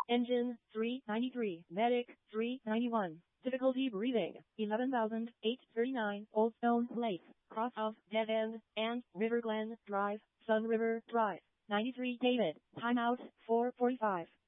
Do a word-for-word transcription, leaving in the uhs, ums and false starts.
Engine, three ninety-three. Medic, three ninety-one. Difficulty breathing, eleven thousand eight hundred thirty-nine. Old Stone Place, cross of Dead End, and River Glen Drive, Sun River Drive. ninety-three David, timeout, four forty-five.